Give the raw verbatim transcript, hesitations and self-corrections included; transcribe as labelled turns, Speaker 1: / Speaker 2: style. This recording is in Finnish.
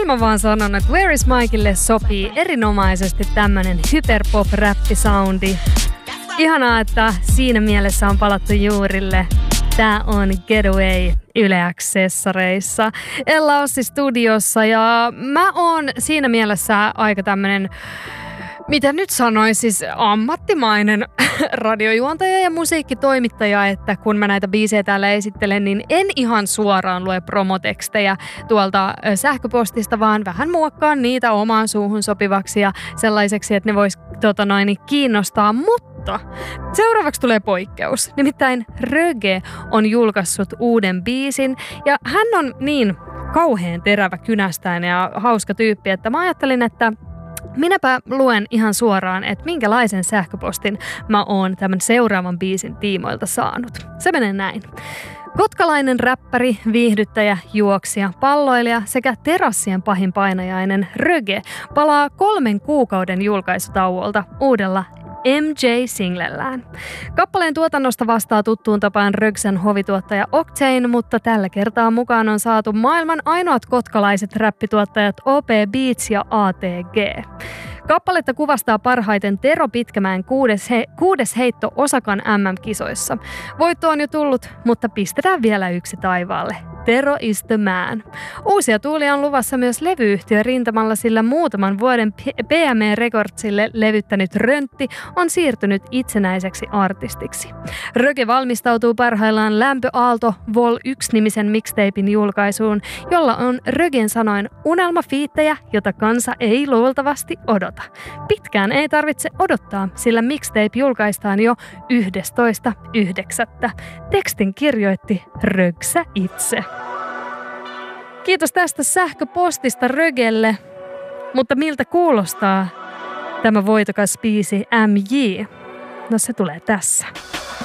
Speaker 1: kyllä mä vaan sanon, että Where is Mikeille sopii erinomaisesti tämmönen hyperpop-räppisoundi. Ihanaa, että siinä mielessä on palattu juurille. Tää on Getaway Yle X-sessareissa. Ella Ossi studiossa ja mä oon siinä mielessä aika tämmönen, mitä nyt sanois, siis ammattimainen radiojuontaja ja musiikkitoimittaja, että kun mä näitä biisejä täällä esittelen, niin en ihan suoraan lue promotekstejä tuolta sähköpostista, vaan vähän muokkaan niitä omaan suuhun sopivaksi ja sellaiseksi, että ne vois tota noin, kiinnostaa, mutta seuraavaksi tulee poikkeus. Nimittäin Röge on julkaissut uuden biisin ja hän on niin kauhean terävä kynästäinen ja hauska tyyppi, että mä ajattelin, että minäpä luen ihan suoraan, että minkälaisen sähköpostin mä oon tämän seuraavan biisin tiimoilta saanut. Se menee näin. Kotkalainen räppäri, viihdyttäjä, juoksija, palloilija sekä terassien pahin painajainen Röge palaa kolmen kuukauden julkaisutauolta uudella M J-singlellään. Kappaleen tuotannosta vastaa tuttuun tapaan Rögsen hovituottaja Octane, mutta tällä kertaa mukaan on saatu maailman ainoat kotkalaiset räppituottajat O P Beats ja A T G. Kappaletta kuvastaa parhaiten Tero Pitkämäen kuudes, he, kuudes heitto Osakan M M-kisoissa. Voitto on jo tullut, mutta pistetään vielä yksi taivaalle. Tero is the man. Uusia tuulia on luvassa myös levyyhtiö rintamalla, sillä muutaman vuoden P M E Recordsille levyttänyt Röntti on siirtynyt itsenäiseksi artistiksi. Röge valmistautuu parhaillaan Lämpöaalto Vol yksi-nimisen mixtapein julkaisuun, jolla on Rögen sanoin unelmafiittejä, jota kansa ei luultavasti odota. Pitkään ei tarvitse odottaa, sillä mixtape julkaistaan jo yhdestoista yhdeksättä Tekstin kirjoitti Rögsä itse. Kiitos tästä sähköpostista Rögelle, mutta miltä kuulostaa tämä voitokas biisi M J? No se tulee tässä.